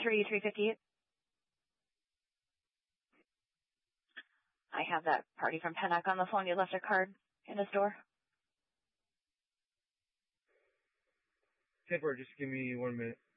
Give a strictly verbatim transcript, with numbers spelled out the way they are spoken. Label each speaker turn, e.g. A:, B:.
A: three three fifty-eight. I have that party from Pennock on the phone. You left a card in his door.
B: ten four, just give me one minute.